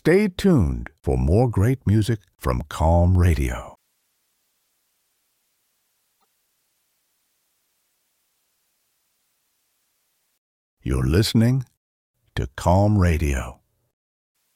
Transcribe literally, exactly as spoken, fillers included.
Stay tuned for more great music from Calm Radio. You're listening to Calm Radio.